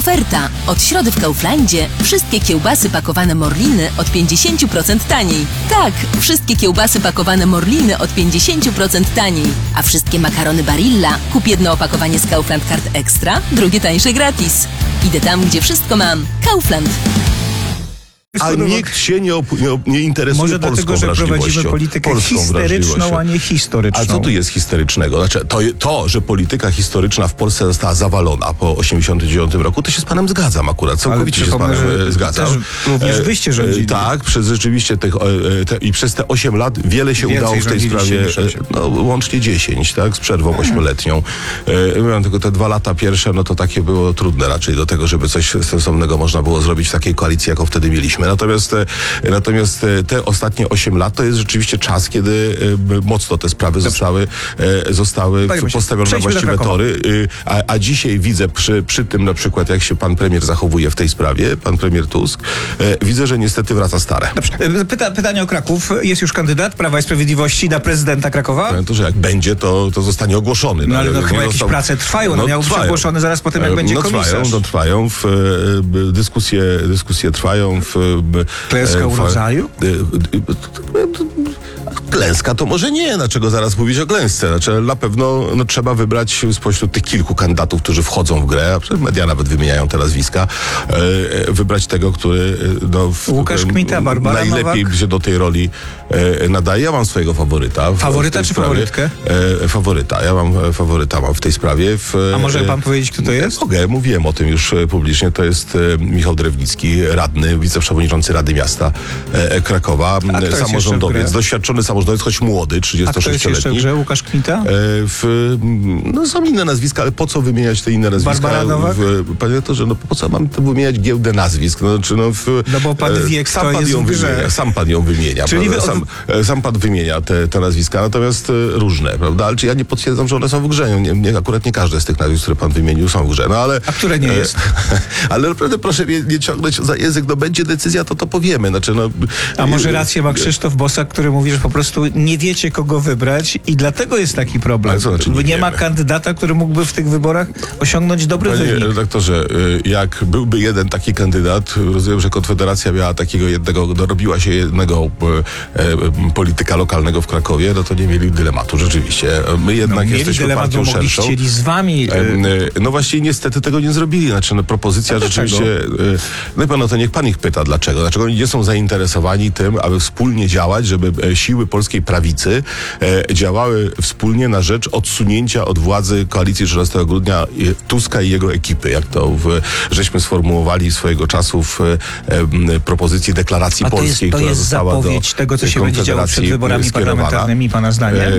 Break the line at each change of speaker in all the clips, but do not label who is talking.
Oferta. Od środy w Kauflandzie wszystkie kiełbasy pakowane Morliny od 50% taniej. Tak, wszystkie kiełbasy pakowane Morliny od 50% taniej. A wszystkie makarony Barilla kup jedno opakowanie z Kaufland Card Extra, drugie tańsze gratis. Idę tam, gdzie wszystko mam. Kaufland.
A nikt się nie interesuje
może
polską
dlatego, że prowadzimy
wrażliwością.
politykę
Polską
histeryczną,
wrażliwością.
a nie historyczną.
A co tu jest historycznego? Znaczy, to, że polityka historyczna w Polsce została zawalona po 1989 roku, to się z panem zgadzam akurat. Całkowicie się z panem zgadzam.
Też również wyście rządzili.
Tak, rzeczywiście i przez te 8 lat wiele się udało w tej sprawie, łącznie 10, tak, z przerwą 8-letnią. Miałem tylko te 2 lata pierwsze, no to takie było trudne raczej do tego, żeby coś sensownego można było zrobić w takiej koalicji, jaką wtedy mieliśmy. Natomiast te ostatnie 8 lat to jest rzeczywiście czas, kiedy mocno te sprawy zostały postawione na właściwe tory. A dzisiaj widzę przy tym na przykład, jak się pan premier zachowuje w tej sprawie, pan premier Tusk, widzę, że niestety wraca stare.
Dobrze. Pytanie o Kraków. Jest już kandydat Prawa i Sprawiedliwości na prezydenta Krakowa?
To, że jak będzie, to zostanie ogłoszony.
No ale chyba jakieś prace trwają. No miał być ogłoszony zaraz po tym, jak będzie komisarz.
Trwają. Dyskusje trwają.
Klęska urodzaju?
Klęska to może nie, dlaczego zaraz mówić o klęsce? Znaczy, na pewno trzeba wybrać spośród tych kilku kandydatów, którzy wchodzą w grę, a media nawet wymieniają te nazwiska, wybrać tego, który
Łukasz Kmita, Barbara
najlepiej
Nowak?
się do tej roli nadaje. Ja mam swojego faworyta.
Faworyta czy faworytkę?
Faworyta. Ja mam faworyta w tej sprawie.
A może pan powiedzieć, kto to jest?
Mogę, mówiłem o tym już publicznie. To jest Michał Drewnicki, radny, wiceprzewodniczący Rady Miasta Krakowa, samorządowiec, doświadczony samorządowiec, choć młody, 36-letni.
A kto jest jeszcze w grze? Łukasz Kmita?
Są inne nazwiska, ale po co wymieniać te inne nazwiska?
Barbara Nowak?
Panie doktorze, po co mam to wymieniać giełdę nazwisk?
Bo pan wie, kto jest w grze.
Sam pan ją wymienia.
Czyli
sam pan wymienia te nazwiska, natomiast różne, prawda? Ale czy ja nie potwierdzam, że one są w grze? Akurat nie każde z tych nazwisk, które pan wymienił, są w grze.
A które nie jest?
Ale naprawdę proszę mnie nie ciągnąć za język. Będzie decyzja, to powiemy.
A może rację ma Krzysztof Bosak, który mówi, że po prostu nie wiecie, kogo wybrać i dlatego jest taki problem. Nie ma kandydata, który mógłby w tych wyborach osiągnąć dobry wynik.
Panie redaktorze, jak byłby jeden taki kandydat, rozumiem, że Konfederacja miała takiego jednego, dorobiła się jednego polityka lokalnego w Krakowie, to nie mieli dylematu, rzeczywiście. My jednak jesteśmy partią szerszą.
Chcieli z wami.
No właśnie niestety tego nie zrobili. Propozycja rzeczywiście... to niech pan ich pyta, dlaczego. Dlaczego oni nie są zainteresowani tym, aby wspólnie działać, żeby siły polskiej prawicy działały wspólnie na rzecz odsunięcia od władzy koalicji 13 grudnia Tuska i jego ekipy, jak to żeśmy sformułowali swojego czasu w propozycji deklaracji polskiej, która została
zapowiedź tego, co się będzie działo przed wyborami parlamentarnymi, pana zdaniem?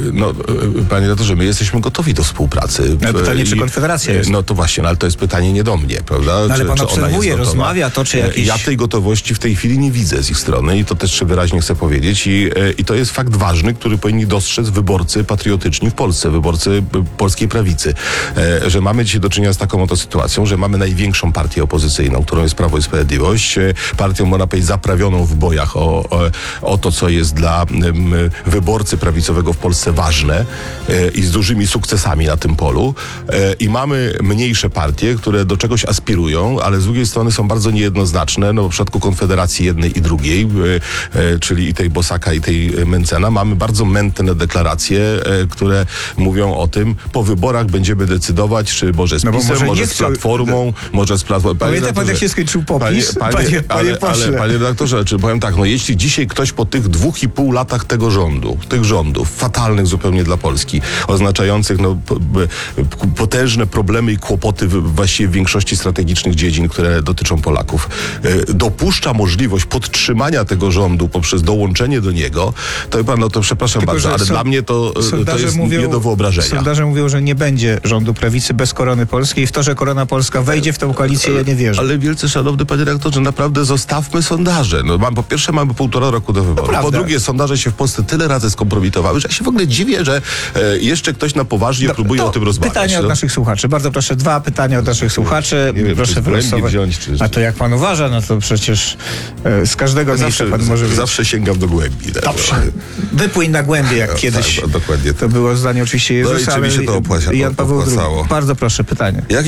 Panie redaktorze, my jesteśmy gotowi do współpracy.
Pytanie, czy Konfederacja jest?
No to właśnie, ale to jest pytanie nie do mnie, prawda?
Ale pan obserwuje, rozmawia, toczy jakieś...
Ja tej gotowości w tej chwili nie widzę z ich strony i to też wyraźnie chcę powiedzieć i to jest fakt ważny, który powinni dostrzec wyborcy patriotyczni w Polsce, wyborcy polskiej prawicy, że mamy dzisiaj do czynienia z taką oto sytuacją, że mamy największą partię opozycyjną, którą jest Prawo i Sprawiedliwość, partią, można powiedzieć, zaprawioną w bojach o to, co jest dla wyborcy prawicowego w Polsce ważne i z dużymi sukcesami na tym polu i mamy mniejsze partie, które do czegoś aspirują, ale z drugiej strony są bardzo niejednoznaczne, w przypadku Konfederacji jednej i drugiej, czyli i tej Bosaka, i tej Mencena, mamy bardzo mętne deklaracje, które mówią o tym, po wyborach będziemy decydować, czy może z PiS-em, może z Platformą, może z Platformą.
Pamięta pan, jak się skończył popis? Panie pośle.
Panie redaktorze, powiem tak, jeśli dzisiaj ktoś po tych 2,5 latach tych rządów, fatalnych zupełnie dla Polski, oznaczających potężne problemy i kłopoty właściwie w większości strategicznych dziedzin, które dotyczą Polaków, dopuszcza możliwość podtrzymania tego rządu poprzez dołączenie do niego, to pan, to przepraszam
tylko,
bardzo, ale dla mnie to jest nie do wyobrażenia.
Sondaże mówią, że nie będzie rządu prawicy bez Korony Polskiej. W to, że Korona Polska wejdzie w tę koalicję, ja nie wierzę.
Ale wielce szanowny panie redaktorze, naprawdę zostawmy sondaże. Po pierwsze mamy 1,5 roku do wyborów. Po drugie, sondaże się w Polsce tyle razy skompromitowały, że ja się w ogóle dziwię, że jeszcze ktoś na poważnie próbuje o tym rozmawiać.
Pytania od naszych słuchaczy. Bardzo proszę, 2 pytania od naszych słuchaczy. Proszę wylosować. A to jak pan uważa, to przecież z każdego miejsca pan może...
Zawsze sięgam do głębi.
Dobrze. Wypłyń na głębie, jak kiedyś.
Tak, dokładnie.
To było zdanie oczywiście Jezusa,
ale się to
Jan Paweł II. Bardzo proszę, pytanie.